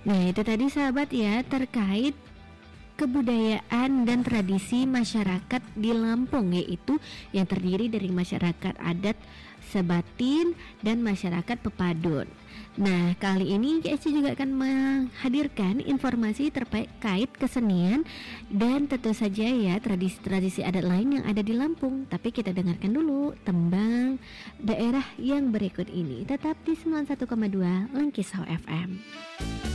Nah, itu tadi sahabat ya, terkait kebudayaan dan tradisi masyarakat di Lampung, yaitu yang terdiri dari masyarakat adat Sebatin dan masyarakat Pepadun. Nah, kali ini GSC juga akan menghadirkan informasi terkait kesenian dan tentu saja ya tradisi-tradisi adat lain yang ada di Lampung. Tapi kita dengarkan dulu tembang daerah yang berikut ini. Tetap di 91,2 Langkisau FM.